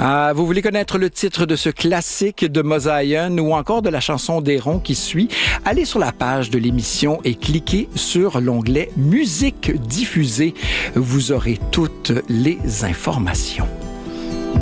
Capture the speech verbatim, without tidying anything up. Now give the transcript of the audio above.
Ah, vous voulez connaître le titre de ce classique de Mosaïen ou encore de la chanson d'Héron qui suit? Allez sur la page de l'émission et cliquez sur l'onglet Musique diffusée. Vous aurez toutes les informations.